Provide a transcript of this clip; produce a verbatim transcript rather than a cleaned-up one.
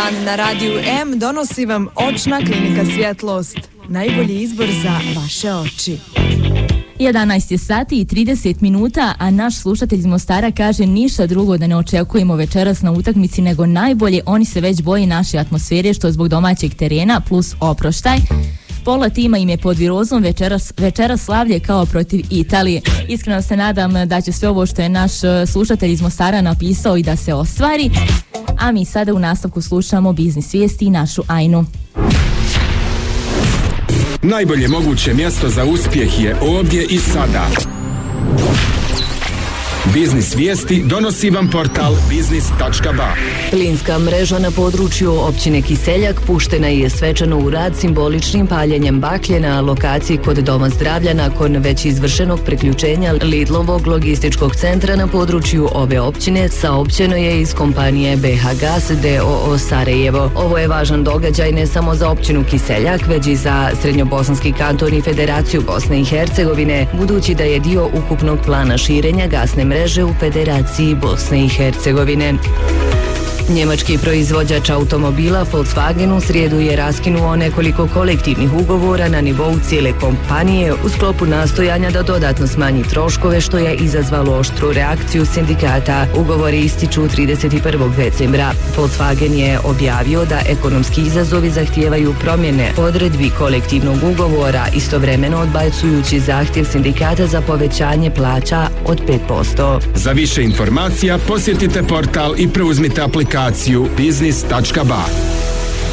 dan na Radiju M donosi vam Očna klinika Svjetlost. Najbolji izbor za vaše oči. jedanaest je sati i trideset minuta, a naš slušatelj iz Mostara kaže ništa drugo da ne očekujemo večeras na utakmici nego najbolje. Oni se već boje naše atmosfere što zbog domaćeg terena plus oproštaj. Pola tima im je pod virozom, večeras, večeras slavlje kao protiv Italije. Iskreno se nadam da će sve ovo što je naš slušatelj iz Mostara napisao i da se ostvari. A mi sada u nastavku slušamo biznis vijesti i našu Ajnu. Najbolje moguće mjesto za uspjeh je ovdje i sada. Biznis vijesti donosi vam portal biznis tačka ba. Plinska mreža na području općine Kiseljak puštena je svečano u rad simboličnim paljenjem baklje na lokaciji kod Doma zdravlja nakon već izvršenog priključenja Lidlovog logističkog centra na području ove općine, saopćeno je iz kompanije be ha Gas d o o Sarajevo. Ovo je važan događaj ne samo za općinu Kiseljak, već i za Srednjobosanski kanton i Federaciju Bosne i Hercegovine, budući da je dio ukupnog plana širenja gasne mreže u Federaciji Bosne i Hercegovine. Njemački proizvođač automobila Volkswagen u srijedu je raskinuo nekoliko kolektivnih ugovora na nivou cijele kompanije u sklopu nastojanja da dodatno smanji troškove, što je izazvalo oštru reakciju sindikata. Ugovori ističu trideset prvog decembra. Volkswagen je objavio da ekonomski izazovi zahtijevaju promjene odredbi kolektivnog ugovora, istovremeno odbacujući zahtjev sindikata za povećanje plaća od pet posto. Za više informacija posjetite portal i preuzmite aplikaciju biznis tačka ba.